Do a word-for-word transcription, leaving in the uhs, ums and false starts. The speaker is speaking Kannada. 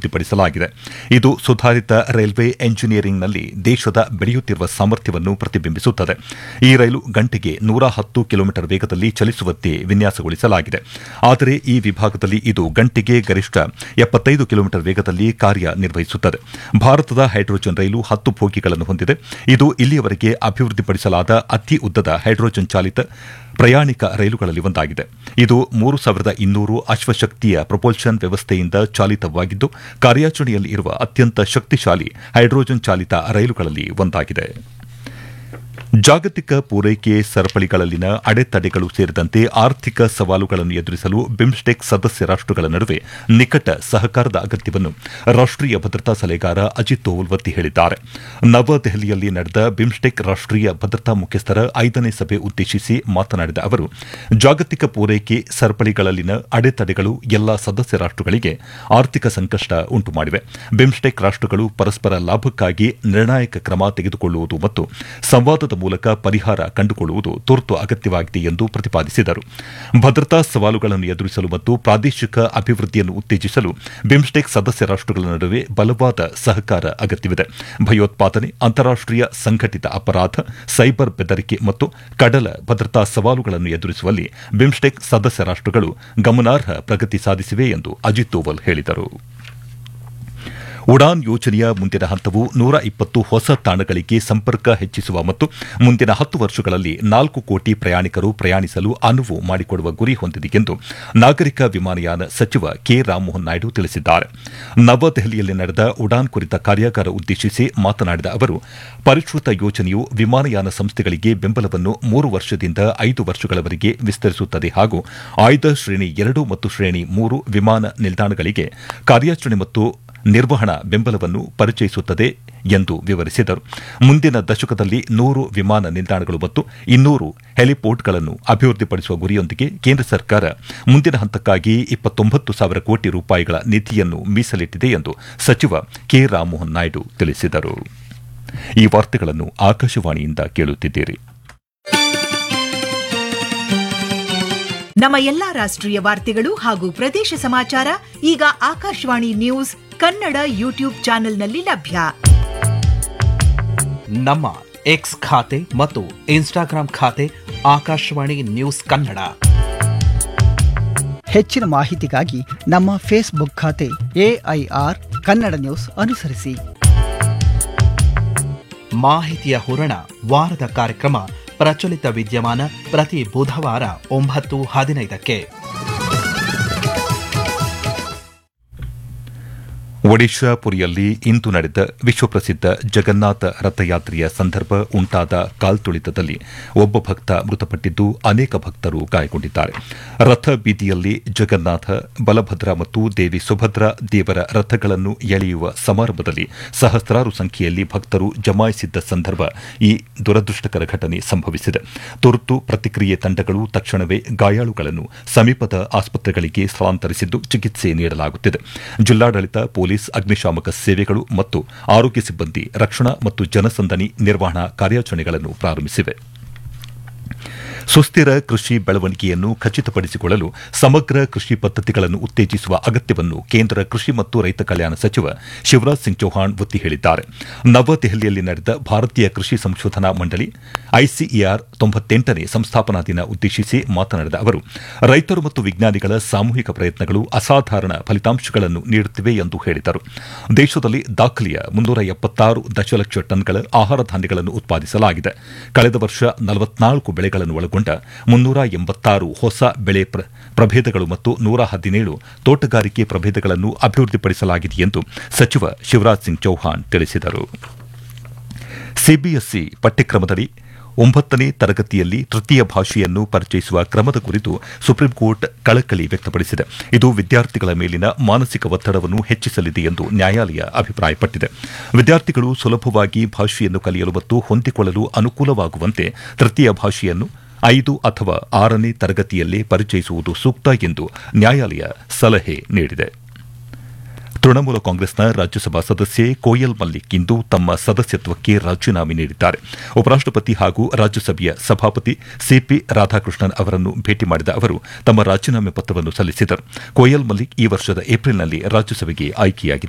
ಅಭಿವೃದ್ಧಿಪಡಿಸಲಾಗಿದೆ. ಇದು ಸುಧಾರಿತ ರೈಲ್ವೆ ಎಂಜಿನಿಯರಿಂಗ್ನಲ್ಲಿ ದೇಶದ ಬೆಳೆಯುತ್ತಿರುವ ಸಾಮರ್ಥ್ಯವನ್ನು ಪ್ರತಿಬಿಂಬಿಸುತ್ತದೆ. ಈ ರೈಲು ಗಂಟೆಗೆ ನೂರ ಹತ್ತು ಕಿಲೋಮೀಟರ್ ವೇಗದಲ್ಲಿ ಚಲಿಸುವಂತೆ ವಿನ್ಯಾಸಗೊಳಿಸಲಾಗಿದೆ. ಆದರೆ ಈ ವಿಭಾಗದಲ್ಲಿ ಇದು ಗಂಟೆಗೆ ಗರಿಷ್ಠ ಎಪ್ಪತ್ತೈದು ಕಿಲೋಮೀಟರ್ ವೇಗದಲ್ಲಿ ಕಾರ್ಯನಿರ್ವಹಿಸುತ್ತದೆ. ಭಾರತದ ಹೈಡ್ರೋಜನ್ ರೈಲು ಹತ್ತು ಬೋಗಿಗಳನ್ನು ಹೊಂದಿದೆ. ಇದು ಇಲ್ಲಿಯವರೆಗೆ ಅಭಿವೃದ್ಧಿಪಡಿಸಲಾದ ಅತಿ ಉದ್ದದ ಹೈಡ್ರೋಜನ್ ಚಾಲಿತ ಪ್ರಯಾಣಿಕ ರೈಲುಗಳಲ್ಲಿ ಒಂದಾಗಿದೆ. ಇದು ಮೂರು ಸಾವಿರದ ಇನ್ನೂರು ಅಶ್ವಶಕ್ತಿಯ ಪ್ರೊಪಲ್ಷನ್ ವ್ಯವಸ್ಥೆಯಿಂದ ಚಾಲಿತವಾಗಿದ್ದು ಕಾರ್ಯಾಚರಣೆಯಲ್ಲಿ ಇರುವ ಅತ್ಯಂತ ಶಕ್ತಿಶಾಲಿ ಹೈಡ್ರೋಜನ್ ಚಾಲಿತ ರೈಲುಗಳಲ್ಲಿ ಒಂದಾಗಿದೆ. ಜಾಗತಿಕ ಪೂರೈಕೆ ಸರಪಳಿಗಳಲ್ಲಿನ ಅಡೆತಡೆಗಳು ಸೇರಿದಂತೆ ಆರ್ಥಿಕ ಸವಾಲುಗಳನ್ನು ಎದುರಿಸಲು ಬಿಮ್ಸ್ಟೆಕ್ ಸದಸ್ಯ ರಾಷ್ಟಗಳ ನಡುವೆ ನಿಕಟ ಸಹಕಾರದ ಅಗತ್ಯವನ್ನು ರಾಷ್ಟೀಯ ಭದ್ರತಾ ಸಲಹೆಗಾರ ಅಜಿತ್ ದೋವಲ್ ಒತ್ತಿ ಹೇಳಿದ್ದಾರೆ. ನವದೆಹಲಿಯಲ್ಲಿ ನಡೆದ ಬಿಮ್ಸ್ಟೆಕ್ ರಾಷ್ಟೀಯ ಭದ್ರತಾ ಮುಖ್ಯಸ್ಥರ ಐದನೇ ಸಭೆ ಉದ್ದೇಶಿಸಿ ಮಾತನಾಡಿದ ಅವರು, ಜಾಗತಿಕ ಪೂರೈಕೆ ಸರಪಳಿಗಳಲ್ಲಿನ ಅಡೆತಡೆಗಳು ಎಲ್ಲಾ ಸದಸ್ಯ ರಾಷ್ಟಗಳಿಗೆ ಆರ್ಥಿಕ ಸಂಕಷ್ಟ ಉಂಟುಮಾಡಿವೆ. ಬಿಮ್ಸ್ಟೆಕ್ ರಾಷ್ಟಗಳು ಪರಸ್ಪರ ಲಾಭಕ್ಕಾಗಿ ನಿರ್ಣಾಯಕ ಕ್ರಮ ತೆಗೆದುಕೊಳ್ಳುವುದು ಮತ್ತು ಸಂವಾದದ ಮೂಲಕ ಪರಿಹಾರ ಕಂಡುಕೊಳ್ಳುವುದು ತುರ್ತು ಅಗತ್ಯವಾಗಿದೆ ಎಂದು ಪ್ರತಿಪಾದಿಸಿದರು. ಭದ್ರತಾ ಸವಾಲುಗಳನ್ನು ಎದುರಿಸಲು ಮತ್ತು ಪ್ರಾದೇಶಿಕ ಅಭಿವೃದ್ಧಿಯನ್ನು ಉತ್ತೇಜಿಸಲು ಬಿಮ್ಸ್ಟೆಕ್ ಸದಸ್ಯ ರಾಷ್ಟಗಳ ನಡುವೆ ಬಲವಾದ ಸಹಕಾರ ಅಗತ್ಯವಿದೆ. ಭಯೋತ್ಪಾದನೆ, ಅಂತಾರಾಷ್ಟೀಯ ಸಂಘಟಿತ ಅಪರಾಧ, ಸೈಬರ್ ಬೆದರಿಕೆ ಮತ್ತು ಕಡಲ ಭದ್ರತಾ ಸವಾಲುಗಳನ್ನು ಎದುರಿಸುವಲ್ಲಿ ಬಿಮ್ಸ್ಟೆಕ್ ಸದಸ್ಯ ರಾಷ್ಟಗಳು ಗಮನಾರ್ಹ ಪ್ರಗತಿ ಸಾಧಿಸಿವೆ ಎಂದು ಅಜಿತ್ ದೋವಲ್ ಹೇಳಿದರು. ಉಡಾನ್ ಯೋಜನೆಯ ಮುಂದಿನ ಹಂತವು ನೂರ ಇಪ್ಪತ್ತು ಹೊಸ ತಾಣಗಳಿಗೆ ಸಂಪರ್ಕ ಹೆಚ್ಚಿಸುವ ಮತ್ತು ಮುಂದಿನ ಹತ್ತು ವರ್ಷಗಳಲ್ಲಿ ನಾಲ್ಕು ಕೋಟಿ ಪ್ರಯಾಣಿಕರು ಪ್ರಯಾಣಿಸಲು ಅನುವು ಮಾಡಿಕೊಡುವ ಗುರಿ ಹೊಂದಿದೆ ಎಂದು ನಾಗರಿಕ ವಿಮಾನಯಾನ ಸಚಿವ ಕೆ ರಾಮಮೋಹನ್ ನಾಯ್ಡು ತಿಳಿಸಿದ್ದಾರೆ. ನವದೆಹಲಿಯಲ್ಲಿ ನಡೆದ ಉಡಾನ್ ಕುರಿತ ಕಾರ್ಯಾಗಾರ ಉದ್ದೇಶಿಸಿ ಮಾತನಾಡಿದ ಅವರು, ಪರಿಷ್ಕೃತ ಯೋಜನೆಯು ವಿಮಾನಯಾನ ಸಂಸ್ಥೆಗಳಿಗೆ ಬೆಂಬಲವನ್ನು ಮೂರು ವರ್ಷದಿಂದ ಐದು ವರ್ಷಗಳವರೆಗೆ ವಿಸ್ತರಿಸುತ್ತದೆ ಹಾಗೂ ಆಯ್ದ ಶ್ರೇಣಿ ಎರಡು ಮತ್ತು ಶ್ರೇಣಿ ಮೂರು ವಿಮಾನ ನಿಲ್ದಾಣಗಳಿಗೆ ಕಾರ್ಯಾಚರಣೆ ಮತ್ತು ನಿರ್ವಹಣಾ ಬೆಂಬಲವನ್ನು ಪರಿಚಯಿಸುತ್ತದೆ ಎಂದು ವಿವರಿಸಿದರು. ಮುಂದಿನ ದಶಕದಲ್ಲಿ ನೂರು ವಿಮಾನ ನಿಲ್ದಾಣಗಳು ಮತ್ತು ಇನ್ನೂರು ಹೆಲಿಪೋರ್ಟ್ಗಳನ್ನು ಅಭಿವೃದ್ಧಿಪಡಿಸುವ ಗುರಿಯೊಂದಿಗೆ ಕೇಂದ್ರ ಸರ್ಕಾರ ಮುಂದಿನ ಹಂತಕ್ಕಾಗಿ ಇಪ್ಪತ್ತೊಂಬತ್ತು ಸಾವಿರ ಕೋಟಿ ರೂಪಾಯಿಗಳ ನಿಧಿಯನ್ನು ಮೀಸಲಿಟ್ಟಿದೆ ಎಂದು ಸಚಿವ ಕೆ ರಾಮಮೋಹನ್ ನಾಯ್ಡು ತಿಳಿಸಿದರು. ಈ ವಾರ್ತೆಗಳನ್ನು ಆಕಾಶವಾಣಿಯಿಂದ ಕೇಳುತ್ತಿದ್ದೀರಿ. ನಮ್ಮ ಎಲ್ಲಾ ರಾಷ್ಟ್ರೀಯ ವಾರ್ತೆಗಳು ಹಾಗೂ ಪ್ರದೇಶ ಸಮಾಚಾರ ಈಗ ಆಕಾಶವಾಣಿ ನ್ಯೂಸ್ ಕನ್ನಡ ಯೂಟ್ಯೂಬ್ ಚಾನೆಲ್ನಲ್ಲಿ ಲಭ್ಯ. ನಮ್ಮ ಎಕ್ಸ್ ಖಾತೆ ಮತ್ತು ಇನ್ಸ್ಟಾಗ್ರಾಂ ಖಾತೆ ಆಕಾಶವಾಣಿ ನ್ಯೂಸ್ ಕನ್ನಡ. ಹೆಚ್ಚಿನ ಮಾಹಿತಿಗಾಗಿ ನಮ್ಮ ಫೇಸ್ಬುಕ್ ಖಾತೆ ಎಐಆರ್ ಕನ್ನಡ ನ್ಯೂಸ್ ಅನುಸರಿಸಿ. ಮಾಹಿತಿಯ ಹೂರಣ ವಾರದ ಕಾರ್ಯಕ್ರಮ ಪ್ರಚಲಿತ ವಿದ್ಯಮಾನ ಪ್ರತಿ ಬುಧವಾರ ಒಂಬತ್ತು ಹದಿನೈದಕ್ಕೆ. ಒಡಿಶಾ ಪುರಿಯಲ್ಲಿ ಇಂದು ನಡೆದ ವಿಶ್ವಪ್ರಸಿದ್ಧ ಜಗನ್ನಾಥ ರಥಯಾತ್ರೆಯ ಸಂದರ್ಭ ಉಂಟಾದ ಕಾಲ್ತುಳಿತದಲ್ಲಿ ಒಬ್ಬ ಭಕ್ತ ಮೃತಪಟ್ಟಿದ್ದು ಅನೇಕ ಭಕ್ತರು ಗಾಯಗೊಂಡಿದ್ದಾರೆ. ರಥ ಬೀದಿಯಲ್ಲಿ ಜಗನ್ನಾಥ, ಬಲಭದ್ರ ಮತ್ತು ದೇವಿ ಸುಭದ್ರಾ ದೇವರ ರಥಗಳನ್ನು ಎಳೆಯುವ ಸಮಾರಂಭದಲ್ಲಿ ಸಹಸ್ರಾರು ಸಂಖ್ಯೆಯಲ್ಲಿ ಭಕ್ತರು ಜಮಾಯಿಸಿದ್ದ ಸಂದರ್ಭ ಈ ದುರದೃಷ್ಟಕರ ಘಟನೆ ಸಂಭವಿಸಿದೆ. ತುರ್ತು ಪ್ರತಿಕ್ರಿಯೆ ತಂಡಗಳು ತಕ್ಷಣವೇ ಗಾಯಾಳುಗಳನ್ನು ಸಮೀಪದ ಆಸ್ಪತ್ರೆಗಳಿಗೆ ಸ್ಥಳಾಂತರಿಸಿದ್ದು ಚಿಕಿತ್ಸೆ ನೀಡಲಾಗುತ್ತಿದೆ. ಜಿಲ್ಲಾಡಳಿತ, ಪೊಲೀಸ್, ಅಗ್ನಿಶಾಮಕ ಸೇವೆಗಳು ಮತ್ತು ಆರೋಗ್ಯ ಸಿಬ್ಬಂದಿ ರಕ್ಷಣಾ ಮತ್ತು ಜನಸಂದಣಿ ನಿರ್ವಹಣಾ ಕಾರ್ಯಾಚರಣೆಗಳನ್ನು ಪ್ರಾರಂಭಿಸಿವೆ. ಸುಸ್ಥಿರ ಕೃಷಿ ಬೆಳವಣಿಗೆಯನ್ನು ಖಚಿತಪಡಿಸಿಕೊಳ್ಳಲು ಸಮಗ್ರ ಕೃಷಿ ಪದ್ದತಿಗಳನ್ನು ಉತ್ತೇಜಿಸುವ ಅಗತ್ಯವನ್ನು ಕೇಂದ್ರ ಕೃಷಿ ಮತ್ತು ರೈತ ಕಲ್ಯಾಣ ಸಚಿವ ಶಿವರಾಜ್ ಸಿಂಗ್ ಚೌಹಾಣ್ ಒತ್ತಿ ಹೇಳಿದ್ದಾರೆ. ನವದೆಹಲಿಯಲ್ಲಿ ನಡೆದ ಭಾರತೀಯ ಕೃಷಿ ಸಂಶೋಧನಾ ಮಂಡಳಿ ಐಸಿಎಆರ್ ತೊಂಬತ್ತೆಂಟನೇ ಸಂಸ್ಥಾಪನಾ ದಿನ ಉದ್ದೇಶಿಸಿ ಮಾತನಾಡಿದ ಅವರು, ರೈತರು ಮತ್ತು ವಿಜ್ಞಾನಿಗಳ ಸಾಮೂಹಿಕ ಪ್ರಯತ್ನಗಳು ಅಸಾಧಾರಣ ಫಲಿತಾಂಶಗಳನ್ನು ನೀಡುತ್ತಿವೆ ಎಂದು ಹೇಳಿದರು. ದೇಶದಲ್ಲಿ ದಾಖಲೆಯ ಮುನ್ನೂರ ಎಪ್ಪತ್ತಾರು ದಶಲಕ್ಷ ಟನ್ಗಳ ಆಹಾರ ಧಾನ್ಯಗಳನ್ನು ಉತ್ಪಾದಿಸಲಾಗಿದೆ. ಕಳೆದ ವರ್ಷ ನಲವತ್ನಾಲ್ಕು ಬೆಳೆಗಳನ್ನು ಒಳಗೊಂಡ ಮುನ್ನೂರ ಎಂಬತ್ತಾರು ಹೊಸ ಬೆಳೆ ಪ್ರಭೇದಗಳು ಮತ್ತು ನೂರ ಹದಿನೇಳು ತೋಟಗಾರಿಕೆ ಪ್ರಭೇದಗಳನ್ನು ಅಭಿವೃದ್ಧಿಪಡಿಸಲಾಗಿದೆ ಎಂದು ಸಚಿವ ಶಿವರಾಜ್ ಸಿಂಗ್ ಚೌಹಾಣ್ ತಿಳಿಸಿದರು. ಸಿಬಿಎಸ್ಇ ಪಠ್ಯಕ್ರಮದಡಿ ಒಂಬತ್ತನೇ ತರಗತಿಯಲ್ಲಿ ತೃತೀಯ ಭಾಷೆಯನ್ನು ಪರಿಚಯಿಸುವ ಕ್ರಮದ ಕುರಿತು ಸುಪ್ರೀಂಕೋರ್ಟ್ ಕಳಕಳಿ ವ್ಯಕ್ತಪಡಿಸಿದೆ. ಇದು ವಿದ್ಯಾರ್ಥಿಗಳ ಮೇಲಿನ ಮಾನಸಿಕ ಒತ್ತಡವನ್ನು ಹೆಚ್ಚಿಸಲಿದೆ ಎಂದು ನ್ಯಾಯಾಲಯ ಅಭಿಪ್ರಾಯಪಟ್ಟಿದೆ. ವಿದ್ಯಾರ್ಥಿಗಳು ಸುಲಭವಾಗಿ ಭಾಷೆಯನ್ನು ಕಲಿಯಲು ಮತ್ತು ಹೊಂದಿಕೊಳ್ಳಲು ಅನುಕೂಲವಾಗುವಂತೆ ತೃತೀಯ ಭಾಷೆಯನ್ನು ಐದು ಅಥವಾ ಆರನೇ ತರಗತಿಯಲ್ಲೇ ಪರಿಚಯಿಸುವುದು ಸೂಕ್ತ ಎಂದು ನ್ಯಾಯಾಲಯ ಸಲಹೆ ನೀಡಿದೆ. ತೃಣಮೂಲ ಕಾಂಗ್ರೆಸ್ನ ರಾಜ್ಯಸಭಾ ಸದಸ್ಯೆ ಕೋಯಲ್ ಮಲ್ಲಿಕ್ ಇಂದು ತಮ್ಮ ಸದಸ್ಯತ್ವಕ್ಕೆ ರಾಜೀನಾಮೆ ನೀಡಿದ್ದಾರೆ. ಉಪರಾಷ್ಟಪತಿ ಹಾಗೂ ರಾಜ್ಯಸಭೆಯ ಸಭಾಪತಿ ಸಿಪಿ ರಾಧಾಕೃಷ್ಣನ್ ಅವರನ್ನು ಭೇಟಿ ಮಾಡಿದ ಅವರು ತಮ್ಮ ರಾಜೀನಾಮೆ ಪತ್ರವನ್ನು ಸಲ್ಲಿಸಿದರು. ಕೋಯಲ್ ಮಲ್ಲಿಕ್ ಈ ವರ್ಷದ ಏಪ್ರಿಲ್ನಲ್ಲಿ ರಾಜ್ಯಸಭೆಗೆ ಆಯ್ಕೆಯಾಗಿದ್ದರು.